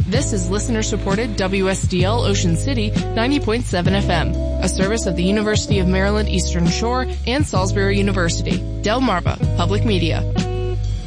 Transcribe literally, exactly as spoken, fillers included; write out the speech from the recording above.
This is listener-supported W S D L Ocean City ninety point seven F M, a service of the University of Maryland Eastern Shore and Salisbury University. Delmarva Public Media.